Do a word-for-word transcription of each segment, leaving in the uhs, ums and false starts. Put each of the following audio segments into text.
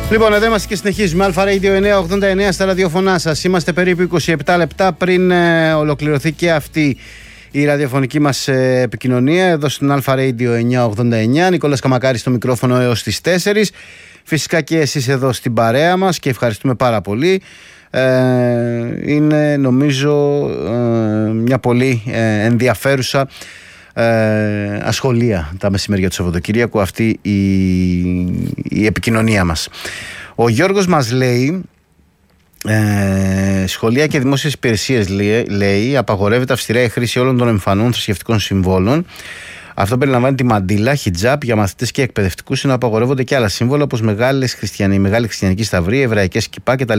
Λοιπόν, εδώ είμαστε και συνεχίζουμε. Αλφα Radio εννιακόσια ογδόντα εννέα στα ραδιοφωνά σας. Είμαστε περίπου είκοσι επτά λεπτά πριν ε, ολοκληρωθεί και αυτή η ραδιοφωνική μας ε, επικοινωνία εδώ στην Αλφα Radio εννιακόσια ογδόντα εννέα. Νικόλας Καμακάρης στο μικρόφωνο έως τις τέσσερις. Φυσικά και εσείς εδώ στην παρέα μας και ευχαριστούμε πάρα πολύ. Ε, είναι νομίζω ε, μια πολύ ε, ενδιαφέρουσα Ε, ασχολία τα μεσημέρια του Σαββατοκύριακου αυτή η, η επικοινωνία μας. Ο Γιώργος μας λέει ε, σχολεία και δημόσιες υπηρεσίες λέει, λέει απαγορεύεται αυστηρά η χρήση όλων των εμφανών θρησκευτικών συμβόλων. Αυτό περιλαμβάνει τη μαντίλα, χιτζάπ για μαθητές και εκπαιδευτικούς, ενώ απαγορεύονται και άλλα σύμβολα όπως μεγάλες χριστιανοί, μεγάλη χριστιανική σταυρή, εβραϊκές κιπά κτλ.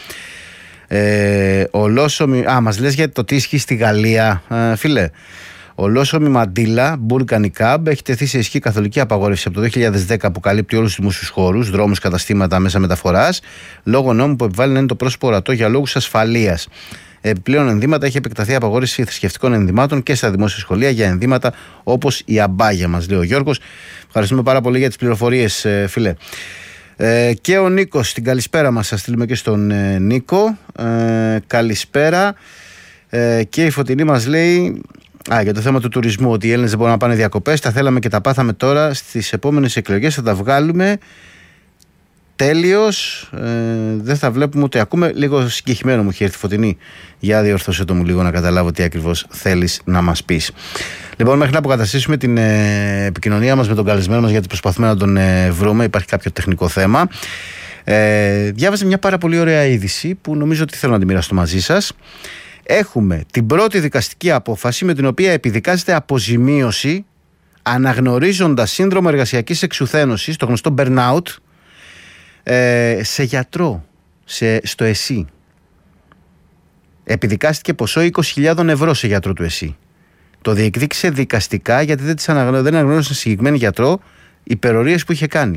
Ε, ολόσωμη, α, μας λες για το τι ισχύει στη Γαλλία, ε, φίλε. Ολόσωμη μαντίλα, μπουρκα νικάμπ, έχει τεθεί σε ισχύ καθολική απαγόρευση από το δύο χιλιάδες δέκα που καλύπτει όλους τους δημόσιους χώρους, δρόμους, καταστήματα, μέσα μεταφοράς, λόγω νόμου που επιβάλλει να είναι το πρόσωπο ορατό για λόγους ασφαλείας. Επιπλέον ενδύματα έχει επεκταθεί απαγόρευση θρησκευτικών ενδυμάτων και στα δημόσια σχολεία για ενδύματα όπως η αμπάγια, μας λέει ο Γιώργος. Ευχαριστούμε πάρα πολύ για τις πληροφορίες, φίλε. Ε, και ο Νίκος, στην καλησπέρα μας, θα στείλουμε και στον ε, Νίκο. Ε, καλησπέρα. Ε, και η Φωτεινή μας λέει. Α, για το θέμα του τουρισμού, ότι οι Έλληνες δεν μπορούν να πάνε διακοπές, τα θέλαμε και τα πάθαμε τώρα. Στις επόμενες εκλογές θα τα βγάλουμε τέλειος. Ε, δεν θα βλέπουμε ούτε ακούμε. Λίγο συγκεκριμένο μου έχει έρθει, Φωτεινή. Για διορθώσε το μου λίγο να καταλάβω τι ακριβώς θέλεις να μας πεις. Λοιπόν, μέχρι να αποκαταστήσουμε την ε, επικοινωνία μας με τον καλεσμένο μας, γιατί προσπαθούμε να τον ε, βρούμε, υπάρχει κάποιο τεχνικό θέμα. Ε, διάβαζε μια πάρα πολύ ωραία είδηση που νομίζω ότι θέλω να τη μοιραστώ μαζί σας. Έχουμε την πρώτη δικαστική απόφαση με την οποία επιδικάζεται αποζημίωση αναγνωρίζοντας σύνδρομο εργασιακής εξουθένωσης, το γνωστό burnout, ε, σε γιατρό, σε, στο ΕΣΥ. Επιδικάστηκε ποσό είκοσι χιλιάδες ευρώ σε γιατρό του ΕΣΥ. Το διεκδίκησε δικαστικά γιατί δεν, αναγνω... δεν αναγνώρισε συγκεκριμένο γιατρό υπερορίες που είχε κάνει.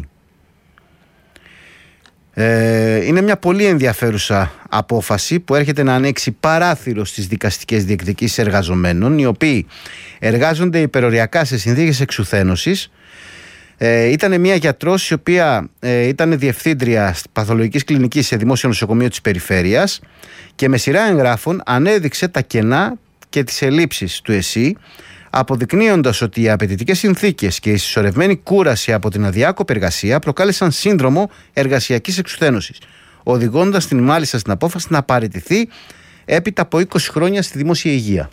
Ε, είναι μια πολύ ενδιαφέρουσα απόφαση που έρχεται να ανοίξει παράθυρο στις δικαστικές διεκδικήσεις εργαζομένων, οι οποίοι εργάζονται υπεροριακά σε συνθήκες εξουθένωσης. Ε, ήταν μια γιατρός η οποία ε, ήταν διευθύντρια παθολογικής κλινικής σε δημόσιο νοσοκομείο της περιφέρειας και με σειρά εγγράφων ανέδειξε τα κενά και τις ελλείψεις του ΕΣΥ, αποδεικνύοντας ότι οι απαιτητικές συνθήκες και η συσσωρευμένη κούραση από την αδιάκοπη εργασία προκάλεσαν σύνδρομο εργασιακής εξουθένωσης, οδηγώντας την μάλιστα στην απόφαση να παραιτηθεί έπειτα από είκοσι χρόνια στη δημόσια υγεία.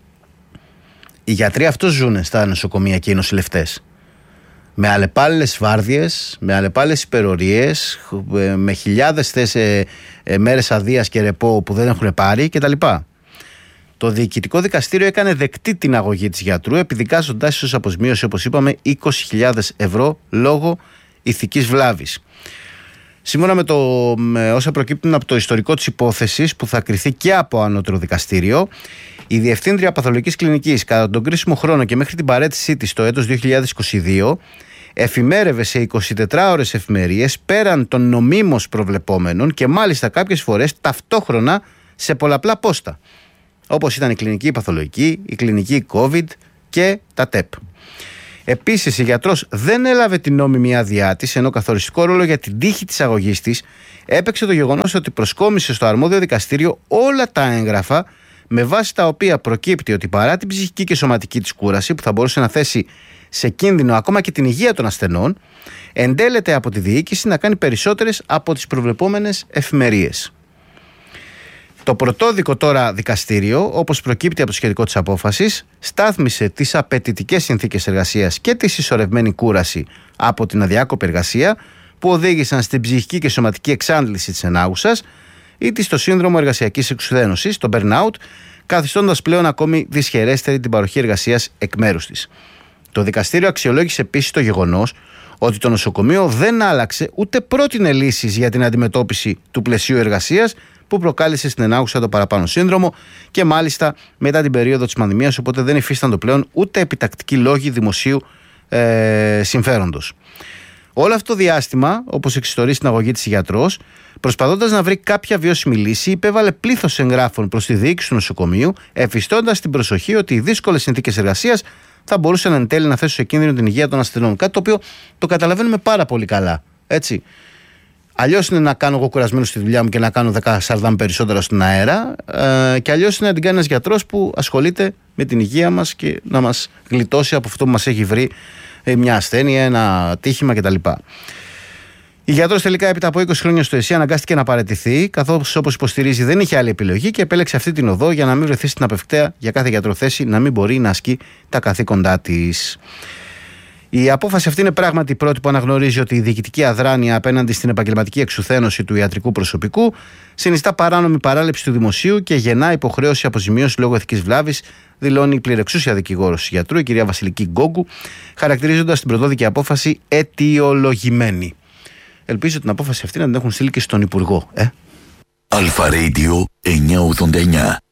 Οι γιατροί αυτός ζουν στα νοσοκομεία και οι νοσηλευτές. Με αλλεπάλληλες βάρδιες, με αλλεπάλληλες υπερορίες, με χιλιάδες θέσεις, μέρες αδείας και ρεπό που δεν έχουν πάρει κτλ. Το Διοικητικό Δικαστήριο έκανε δεκτή την αγωγή της γιατρού, επιδικάζοντάς ως αποζημίωση, όπως είπαμε, είκοσι χιλιάδες ευρώ λόγω ηθικής βλάβης. Σύμφωνα με, το, με όσα προκύπτουν από το ιστορικό της υπόθεσης, που θα κριθεί και από ανώτερο δικαστήριο, η Διευθύντρια Παθολογικής Κλινικής, κατά τον κρίσιμο χρόνο και μέχρι την παραίτησή της το έτος δύο χιλιάδες είκοσι δύο, εφημέρευε σε εικοσιτετράωρες εφημερίες πέραν των νομίμως προβλεπόμενων και μάλιστα κάποιες φορές ταυτόχρονα σε πολλαπλά πόστα, όπως ήταν η κλινική παθολογική, η κλινική COVID και τα ΤΕΠ. Επίσης, η γιατρός δεν έλαβε την νόμιμη άδειά της, ενώ καθοριστικό ρόλο για την τύχη της αγωγής της έπαιξε το γεγονός ότι προσκόμισε στο αρμόδιο δικαστήριο όλα τα έγγραφα με βάση τα οποία προκύπτει ότι παρά την ψυχική και σωματική της κούραση, που θα μπορούσε να θέσει σε κίνδυνο ακόμα και την υγεία των ασθενών, εντέλεται από τη διοίκηση να κάνει περισσότερες από τις προβλεπόμενες εφημερίες. Το πρωτόδικο τώρα δικαστήριο, όπως προκύπτει από το σχετικό της απόφασης, στάθμισε τις απαιτητικές συνθήκες εργασίας και τη συσσωρευμένη κούραση από την αδιάκοπη εργασία που οδήγησαν στην ψυχική και σωματική εξάντληση της ενάγουσας ή στο σύνδρομο εργασιακής εξουθένωσης, το burnout, καθιστώντας πλέον ακόμη δυσχερέστερη την παροχή εργασίας εκ μέρους της. Το δικαστήριο αξιολόγησε επίσης το γεγονός ότι το νοσοκομείο δεν άλλαξε ούτε πρότεινε λύσεις για την αντιμετώπιση του πλαισίου εργασίας που προκάλεσε στην ενάγουσα το παραπάνω σύνδρομο και μάλιστα μετά την περίοδο της πανδημίας, οπότε δεν υφίστανται πλέον ούτε επιτακτικοί λόγοι δημοσίου ε, συμφέροντος. Όλο αυτό το διάστημα, όπως εξιστορεί στην αγωγή της η γιατρός, προσπαθώντας να βρει κάποια βιώσιμη λύση, υπέβαλε πλήθος εγγράφων προς τη διοίκηση του νοσοκομείου, εφιστώντας την προσοχή ότι οι δύσκολες συνθήκες εργασίας θα μπορούσαν εν τέλει να θέσουν σε κίνδυνο την υγεία των ασθενών. Κάτι το οποίο το καταλαβαίνουμε πάρα πολύ καλά. Έτσι. Αλλιώς είναι να κάνω εγώ κουρασμένο στη δουλειά μου και να κάνω δέκα σαράντα περισσότερα στον αέρα, ε, και αλλιώς είναι να την κάνει ένας γιατρός που ασχολείται με την υγεία μας και να μας γλιτώσει από αυτό που μας έχει βρει, ε, μια ασθένεια, ένα ατύχημα κτλ. Η γιατρός τελικά έπειτα από είκοσι χρόνια στο ΕΣΥ αναγκάστηκε να παραιτηθεί, καθώς όπως υποστηρίζει δεν είχε άλλη επιλογή και επέλεξε αυτή την οδό για να μην βρεθεί στην απευκταία για κάθε γιατροθέση να μην μπορεί να ασκεί τα καθήκοντά της. Η απόφαση αυτή είναι πράγματι η πρώτη που αναγνωρίζει ότι η διοικητική αδράνεια απέναντι στην επαγγελματική εξουθένωση του ιατρικού προσωπικού συνιστά παράνομη παράληψη του δημοσίου και γεννά υποχρέωση αποζημίωση λόγω ηθικής βλάβης, δηλώνει η πληρεξούσια δικηγόρος γιατρού, η κυρία Βασιλική Γκόγκου, χαρακτηρίζοντας την πρωτόδικη απόφαση αιτιολογημένη. Ελπίζω την απόφαση αυτή να την έχουν στείλει και στον Υπουργό. Ε? Αλφα Radio εννιακόσια ογδόντα εννιά.